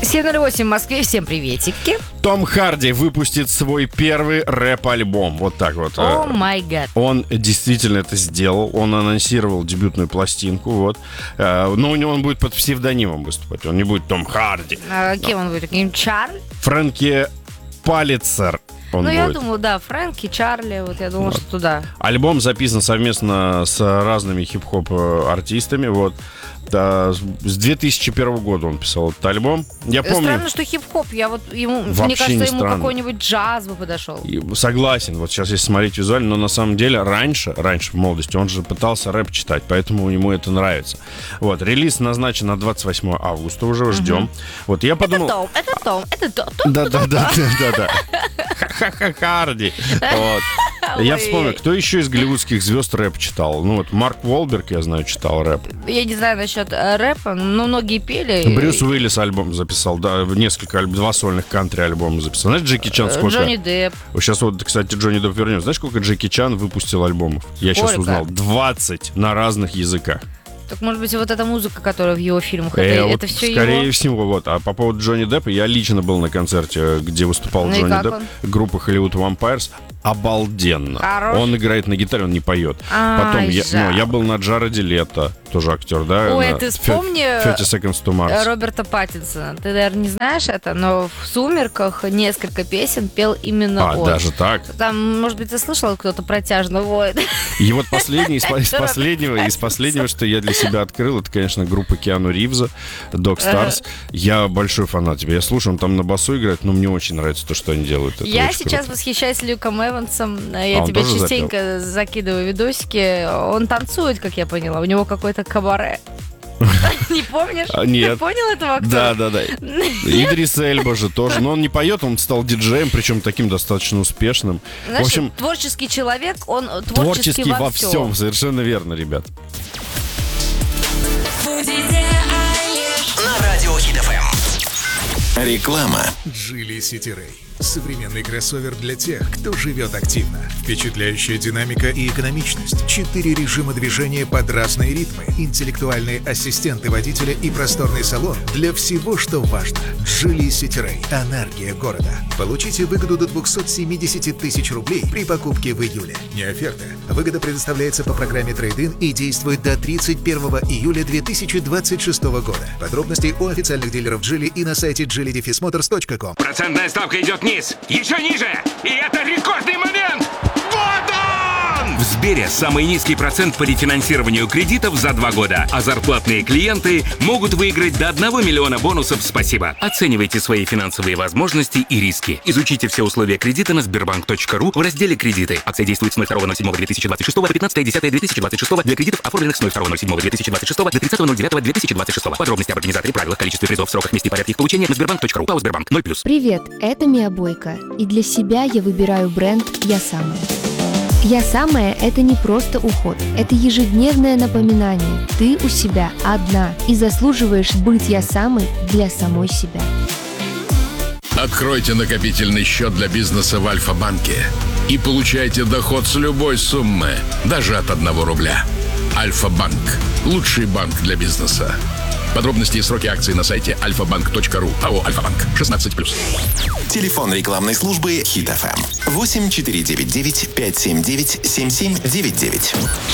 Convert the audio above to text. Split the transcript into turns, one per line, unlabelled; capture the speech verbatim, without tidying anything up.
семь ноль восемь в Москве. Всем приветики.
Том Харди выпустит свой первый рэп-альбом. Вот так вот.
О май гад.
Он действительно это сделал. Он анонсировал дебютную пластинку. Вот. Но у него он будет под псевдонимом выступать. Он не будет Том Харди.
А кем он будет? Каким Чарль?
Фрэнки Паллицер. Он
ну,
будет.
я думаю, да, Фрэнки, Чарли, вот я думала, вот. что туда.
Альбом записан совместно с разными хип-хоп артистами, вот. Да, с две тысячи первого года он писал этот альбом. Я помню.
Странно, что хип-хоп, я вот ему,
Вообще
мне кажется, ему
странно.
какой-нибудь джаз бы подошел.
И согласен, вот сейчас если смотреть визуально, но на самом деле раньше, раньше в молодости он же пытался рэп читать, поэтому ему это нравится. Вот, релиз назначен на двадцать восьмое августа, уже ждем. Угу. Вот, я подумал...
Это Том, это Том, это Том.
Да-да-да-да-да. Ха-ха-ха, Харди. Вот. Я вспомнил, кто еще из голливудских звезд рэп читал? Ну вот Марк Уолберг, я знаю, читал рэп.
Я не знаю насчет рэпа, но многие пели.
Брюс Уиллис альбом записал, да, несколько альбом, два сольных кантри-альбома записал. Знаешь, Джеки Чан сколько?
Джонни Депп.
Сейчас вот, кстати, Джонни Депп вернется. Знаешь, сколько Джеки Чан выпустил альбомов? Я сейчас узнал. двадцать на разных языках.
Так, может быть, вот эта музыка, которая в его фильмах,
э,
это,
вот
это все
скорее
его?
всего, вот. А по поводу Джонни Деппа, я лично был на концерте, где выступал
ну
Джонни Депп,
он?
группа Hollywood Vampires. Обалденно.
Хорош.
Он играет на гитаре, он не поет.
А,
Потом я, ну, я был на Джареде Лето, тоже актер, да?
Ой, ты вспомни
тридцать Seconds to Mars.
Роберта Паттинсона. Ты, наверное, не знаешь это, но в «Сумерках» несколько песен пел именно
а,
он.
даже так?
Там, может быть, ты слышал, кто-то протяжно воет.
И вот последний, из, из последнего, из последнего, что я для себя открыл, это, конечно, группа Киану Ривза, Dog Stars. Я большой фанат тебя. Я слушаю, он там на басу играет, но мне очень нравится то, что они делают. Это
я сейчас
круто.
Восхищаюсь Люком Эвансом. Я
а
тебе частенько запел? закидываю видосики. Он танцует, как я поняла. У него какой-то кабаре. Не помнишь?
Нет.
Ты понял этого актера?
Да, да, да. Идрис Эльба же тоже. Но он не поет, он стал диджеем, причем таким достаточно успешным.
Знаешь,
в общем,
творческий человек, он творческий,
творческий
во,
во
всем.
всем. Совершенно верно, ребят.
На радио Хит эф эм. Реклама.
Geely City Ray. Современный кроссовер для тех, кто живет активно. Впечатляющая динамика и экономичность. Четыре режима движения под разные ритмы. Интеллектуальные ассистенты водителя и просторный салон для всего, что важно. Geely City Ray. Энергия города. Получите выгоду до двести семьдесят тысяч рублей при покупке в июле. Не оферта. Выгода предоставляется по программе Trade-in и действует до тридцать первого июля две тысячи двадцать шестого года. Подробности у официальных дилеров Geely и на сайте джили дефис моторс точка ком.
Процентная ставка идет вниз, еще ниже, и это рекордный момент! Вот он! В Сбере самый низкий процент по рефинансированию кредитов за два года, а зарплатные клиенты могут выиграть до одного миллиона бонусов «Спасибо». Оценивайте свои финансовые возможности и риски. Изучите все условия кредита на сбербанк точка ру в разделе «Кредиты». Акция действует с ноль второго ноль седьмого две тысячи двадцать шестого по пятнадцатое десятое две тысячи двадцать шестого для кредитов, оформленных с ноль второго ноль седьмого две тысячи двадцать шестого до тридцатого ноль девятого две тысячи двадцать шестого. Подробности об организаторе, правилах, количестве призов, сроках, месте и порядке их получения на сбербанк точка ру. ПАО «Сбербанк» ноль плюс.
Привет, это Мия Бойко, и для себя я выбираю бренд «Я самая». «Я самая» — это не просто уход, это ежедневное напоминание. Ты у себя одна и заслуживаешь быть «Я самой» для самой себя.
Откройте накопительный счет для бизнеса в Альфа-банке и получайте доход с любой суммы, даже от одного рубля. Альфа-банк – лучший банк для бизнеса. Подробности и сроки акций на сайте альфа банк точка ру. ПАО «Альфа-банк» шестнадцать плюс.
Телефон рекламной службы Хит эф эм восемь четыре девять девять пять семь девять семь семь девять девять.